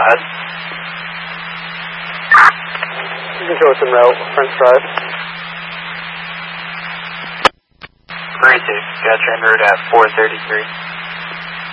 ahead. You can go with some route, French Drive. Great, got your en route at 433.